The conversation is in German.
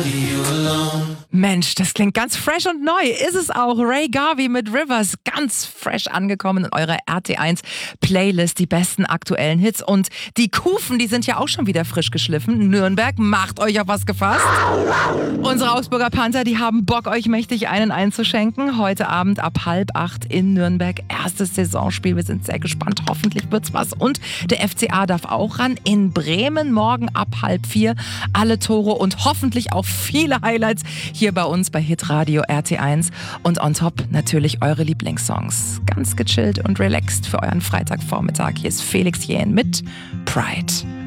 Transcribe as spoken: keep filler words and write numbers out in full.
Mensch, das klingt ganz fresh und neu. Ist es auch. Ray Garvey mit Rivers, ganz fresh angekommen in eurer R T eins Playlist, die besten aktuellen Hits. Und die Kufen, die sind ja auch schon wieder frisch geschliffen. Nürnberg, macht euch auf was gefasst. Unsere Augsburger Panther, die haben Bock, euch mächtig einen einzuschenken. Heute Abend ab halb acht in Nürnberg. Erstes Saisonspiel. Wir sind sehr gespannt. Hoffentlich wird's was. Und der F C A darf auch ran. In Bremen morgen ab halb vier. Alle Tore und hoffentlich auch viele Highlights hier bei uns bei Hitradio R T eins. Und on top natürlich eure Lieblingssongs. Ganz gechillt und relaxed für euren Freitagvormittag. Hier ist Felix Jähn mit Pride.